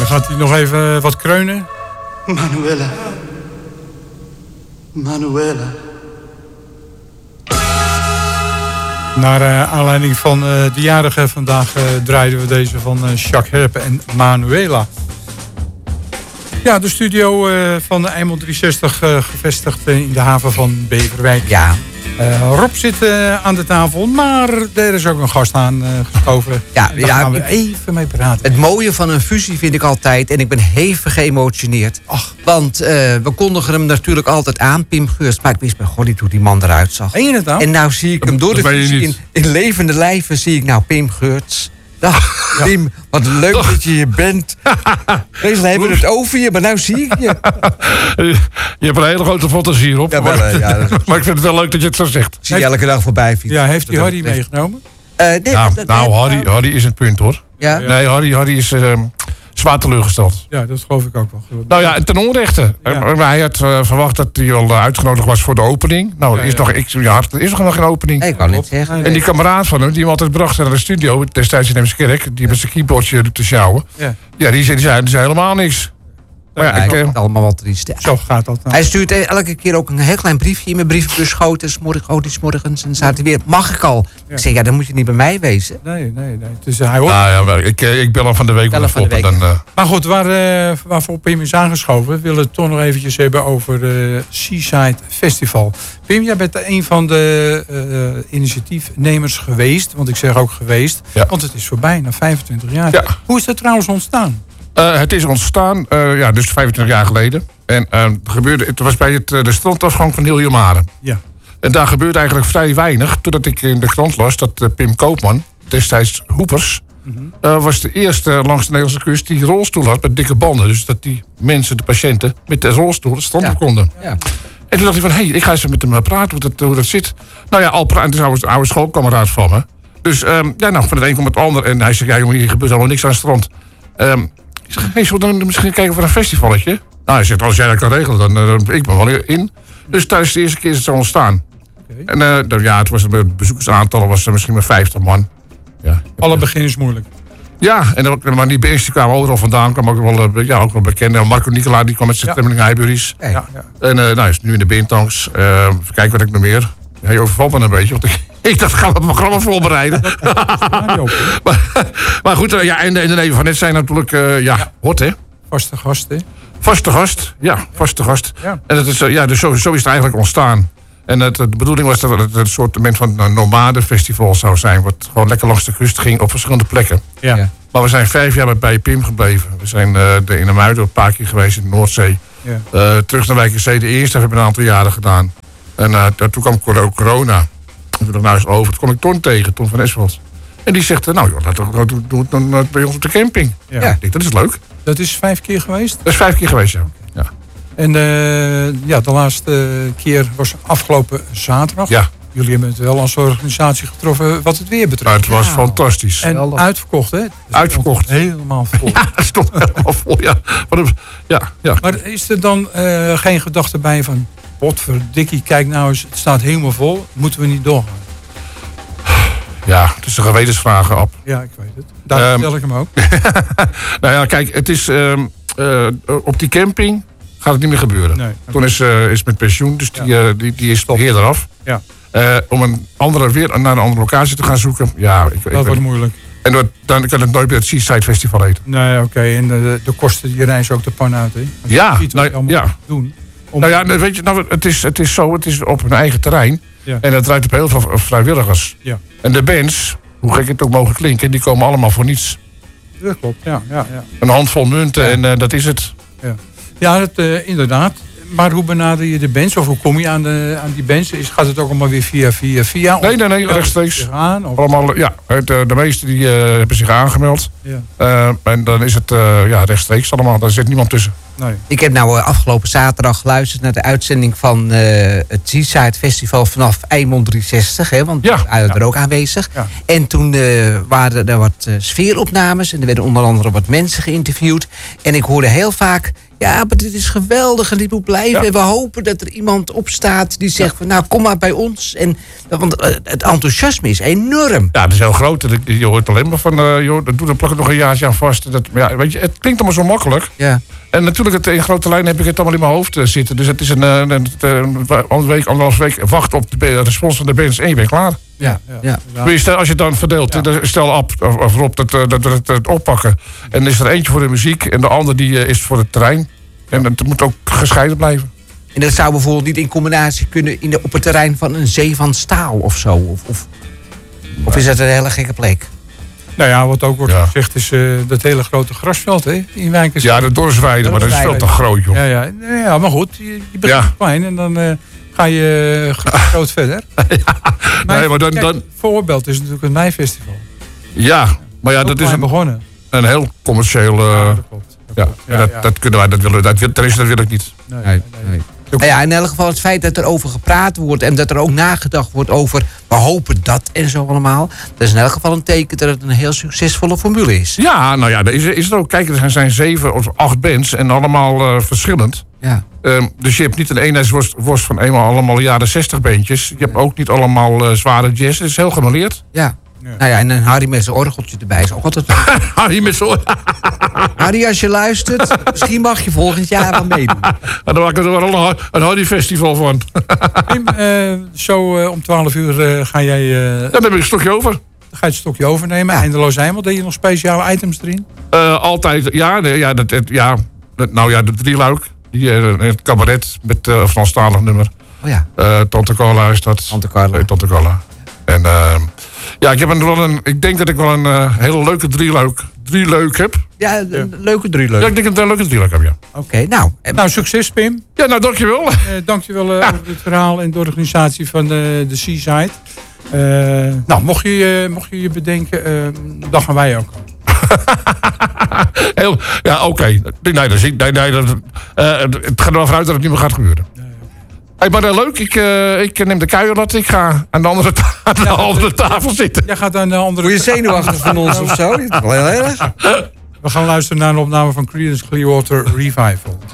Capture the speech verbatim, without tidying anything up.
dan gaat hij nog even wat kreunen. Manuela. Manuela. Naar uh, aanleiding van uh, de jarige vandaag uh, draaiden we deze van uh, Jacques Herpen en Manuela. Ja, de studio uh, van de Eimond driehonderdzestig uh, gevestigd uh, in de haven van Beverwijk. Ja. Uh, Rob zit uh, aan de tafel, maar er is ook een gast aan uh, geschoven. Ja, en daar ja, gaan we even mee praten. Het mooie van een fusie vind ik altijd, en ik ben hevig geëmotioneerd. Ach. Want uh, we kondigen hem natuurlijk altijd aan, Pim Geurts. Maar ik wist bij God niet hoe die man eruit zag. Meen je het nou? En nou zie ik hem door de Dat weet je fusie in, niet. in levende lijven, zie ik nou Pim Geurts. Dag, Ja. Pim, wat leuk dat je hier bent. Meestal hebben we het over je, maar nou zie ik je. Je hebt een hele grote fantasie op. Ja, wel, uh, ja, dat is- Maar ik vind het wel leuk dat je het zo zegt. zie je elke dag voorbij fietsen. Ja, heeft hij Dat- Harry dat- meegenomen? Uh, nee, Nou, dat- nou dat- Harry, Harry is het punt hoor. Ja? Ja. Nee, Harry, Harry is uh, zwaar teleurgesteld. Ja, dat geloof ik ook wel. Nou ja, en ten onrechte. Ja. Uh, Hij had uh, verwacht dat hij al uh, uitgenodigd was voor de opening. Nou, er Ja, is, ja. nog, ik, ja, er is nog geen opening. Nee, ik wou niet zeggen. Nee, En die kameraad van hem, die hem altijd bracht naar de studio, destijds in Heemskerk, die met zijn keyboardje liep te sjouwen. Ja, Ja, die zei, die zei, die zei helemaal niks. Maar ja, Ja, ik, ik uh, vind het allemaal wel triest. zo gaat dat nou. Hij stuurt elke keer ook een heel klein briefje in mijn brievenbus schoten. Smorgen, oh, die smorgens. En dan staat hij weer, mag ik al? Ja. Ik zeg, ja, dan moet je niet bij mij wezen. Nee, nee, nee. Dus hij hoort. nou ja, maar ik, uh, ik bel hem van de week Bel wel hem even van op. de En week. dan, uh, Maar goed, waar, uh, waarvoor Pim is aangeschoven, we willen het toch nog eventjes hebben over uh, Seaside Festival. Pim, jij bent een van de uh, initiatiefnemers geweest, want ik zeg ook geweest, Ja. want het is voorbij, na vijfentwintig jaar. Ja. Hoe is dat trouwens ontstaan? Uh, het is ontstaan, uh, ja, dus vijfentwintig jaar geleden. En uh, het, gebeurde, het was bij het, uh, de strandafgang van Hiljermaren. Ja. En daar gebeurde eigenlijk vrij weinig. Totdat ik in de krant las dat uh, Pim Koopman, destijds Hoepers, uh, was de eerste langs de Nederlandse kust die rolstoel had met dikke banden. Dus dat die mensen, de patiënten, met de rolstoel het strand Ja. op konden. Ja. En toen dacht ik van, hé, hey, ik ga eens met hem praten hoe dat, hoe dat zit. Nou ja, al praten, het is een oude schoolkameraad van me. Dus um, ja, nou, van het een komt het ander. En hij zegt, ja jongen, hier gebeurt allemaal niks aan het strand. Um, ik zeg, hey, zullen we dan misschien kijken voor een festivalletje? Nou, hij zegt, als jij dat kan regelen, dan uh, ben ik ben wel in. Dus tijdens de eerste keer is het zo ontstaan. Okay. En uh, dan, ja, het was het bezoekersaantal was er misschien maar vijftig man. Ja, Alle begin is moeilijk. ja, en dan, maar die beesten kwamen overal vandaan. Kwamen ook wel, uh, ja, ook wel bekend. Marco Nicola, die kwam met zijn Ja. Tremmeling Heiburies. Hey. Ja, ja. En uh, nou, hij is nu in de Bintangs. Uh, even kijken wat ik nog meer. Ja, je overvalt me een beetje, want ik, ik dacht, gaan we het programma voorbereiden. Radio, Pim. maar, maar goed, uh, ja, en, en de neven van net zijn natuurlijk, uh, ja, ja, hot hè. Vaste gast, hè? Vaste gast, ja, vaste gast. Ja. En dat is, uh, ja, dus zo, zo is het eigenlijk ontstaan. En het, de bedoeling was dat het een soort van een nomadenfestival zou zijn. Wat gewoon lekker langs de kust ging op verschillende plekken. Ja. Ja. Maar we zijn vijf jaar bij Pim gebleven. We zijn uh, de, in de Muiden een paar keer geweest in de Noordzee. Ja. Uh, terug naar Wijkerzee, de eerste hebben we een aantal jaren gedaan. En uh, toen kwam cor- corona. We hebben er nou eens over. Toen kwam ik Ton tegen, Ton van Esveld. En die zegt, uh, nou joh, laat het- doe, doe het dan uh, bij ons op de camping. Ja. Ja. Ik denk, dat is leuk. Dat is vijf keer geweest. Dat is vijf keer geweest, ja. Ja. En uh, ja, de laatste keer was afgelopen zaterdag. ja. Jullie hebben het wel als organisatie getroffen wat het weer Maar betreft. het was Ja. fantastisch. En Geweldig. uitverkocht, hè? Het Uitverkocht. stond Helemaal vol. Ja, het stond helemaal vol, ja. Wat een- ja, ja. Maar is er dan uh, geen gedachte bij van... Potverdikkie, kijk nou eens, het staat helemaal vol. Moeten we niet doorgaan? Ja, het is een gewetensvraag, Ab. Ja, ik weet het. Daar Ehm, stel ik hem ook. Nou ja, kijk, het is ehm, uh, op die camping gaat het niet meer gebeuren. Nee. Toen is, uh, is met pensioen, dus die, uh, die, die is eerder af. Ja, Uh, om een andere, weer naar een andere locatie te gaan zoeken. Ja, ik, ik dat weet- wordt moeilijk. en dat, dan kan het nooit meer het Seaside Festival heten. Nee, oké. En de, de kosten die reizen ook de pan uit, hè? Als je Ja, ziet wat je nou, allemaal ja. moet doen. Om... Nou ja, nou, weet je, nou, het, is, het is zo, het is op hun eigen terrein. Ja. En het draait op heel veel vrijwilligers. Ja. En de bands, hoe gek het ook mogen klinken, die komen allemaal voor niets. Dat klopt, ja. Ja, ja. Een handvol munten Ja. en uh, dat is het. ja. ja dat, uh, inderdaad. Maar hoe benader je de bands? Of hoe kom je aan, de, aan die bands? Is, gaat het ook allemaal weer via, via, via? Nee, nee, nee, Of- rechtstreeks. Aan, of... Allemaal, ja, het, uh, de meesten die, uh, hebben zich aangemeld. Ja. Uh, en dan is het uh, ja, rechtstreeks allemaal. Daar zit niemand tussen. Nee. Ik heb nou uh, afgelopen zaterdag geluisterd naar de uitzending van uh, het Seaside Festival vanaf Eimond driehonderdzestig. Hè, want Ja. we waren er ook aanwezig. Ja. En toen uh, waren er wat uh, sfeeropnames. En er werden onder andere wat mensen geïnterviewd. En ik hoorde heel vaak, Ja, maar dit is geweldig en dit moet blijven. Ja. En we hopen dat er iemand opstaat die zegt van nou, kom maar bij ons. En, want uh, het enthousiasme is enorm. Ja, dat is heel groot. Je hoort alleen maar van, uh, joh, dat doet, dan plak het nog een jaartje aan vast. Dat, ja, weet je, het klinkt allemaal zo makkelijk. Ja. En natuurlijk, het, in grote lijnen heb ik het allemaal in mijn hoofd uh, zitten. Dus het is een, uh, een, een, een week, anderhalf week wachten op de respons van de bands en je bent klaar. Ja, ja. Ja. Ja. Stel, als je het dan verdeelt, ja. Stel op of, of Rob dat, dat, dat, dat, dat oppakken. En dan is er eentje voor de muziek en de ander die, uh, is voor het terrein. En het moet ook gescheiden blijven. En dat zou bijvoorbeeld niet in combinatie kunnen in de, op het terrein van een zee van staal of zo. Of, of, of is dat een hele gekke plek? Nou ja, wat ook wordt Ja. gezegd is uh, dat hele grote grasveld, hè? In Wijnkers. Ja, de Dorsweide, maar dat is veel te groot, joh. Ja, ja. ja maar goed, je, je begint Ja. klein en dan uh, ga je uh, gro- groot verder. Nee, maar dan, Kijk, dan, voorbeeld is natuurlijk het Meifestival. ja, maar ja, Ook dat is klein een, begonnen. een heel commercieel... Uh, Ja, dat klopt. Dat ja, klopt. ja, dat, dat kunnen wij, dat willen we, dat, wil- tenminste, dat wil ik niet. Nee, Nee, nee. nee. Nou ja, in elk geval het feit dat er over gepraat wordt en dat er ook nagedacht wordt over we hopen dat en zo allemaal. Dat is in elk geval een teken dat het een heel succesvolle formule is. Ja, nou ja, is, is het ook. Kijk, er zijn zeven of acht bands en allemaal uh, verschillend. Ja. Um, dus je hebt niet een eenheidsworst worst van eenmaal allemaal jaren zestig bandjes. Je hebt ook niet allemaal uh, zware jazz. Het is heel gemêleerd. Ja. Ja. Nou ja, en een Harry met zijn orgeltje erbij is ook altijd... Harry met zo'n... Harry, als je luistert, misschien mag je volgend jaar wel meedoen. Dan maken we er wel een, een Harry festival van. Pim, uh, zo uh, om twaalf uur uh, ga jij uh, Dan heb ik een stokje over. ga je het stokje overnemen. Ja. Eindeloos Hemel. Deed je nog speciale items erin? Uh, altijd, ja, nee, ja, dat, het, ja, dat, nou ja, de drieluik. Die, uh, het cabaret met uh, een Franstalig nummer. Oh ja, Uh, Tante Carla is dat. Tante Carla. Nee, Tante Carla. En uh, ja, ik heb een, wel een, ik denk dat ik wel een uh, hele leuke drieluik, drieluik heb. ja, een leuke drieluik. Ja, ik denk dat ik een leuke drieluik heb, ja. Oké, nou. en- Nou, succes Pim. Ja, nou, dankjewel. Uh, dankjewel uh, over het verhaal en de organisatie van uh, de Seaside. Uh, nou, mocht je, uh, mocht je je bedenken, uh, dan gaan wij ook komen. Heel, ja, oké. Okay. Nee, nee, dat is- nee, nee, dat, uh, het gaat er wel vanuit dat het niet meer gaat gebeuren. Hey, maar uh, leuk, ik, uh, ik neem de kuierlat. Ik ga aan de andere, ta- aan de Ja, andere tafel zitten. Jij gaat aan de andere... Word je zenuwachtig van ons of zo? Dat is wel heel erg. We gaan luisteren naar een opname van Creedence Clearwater Revival.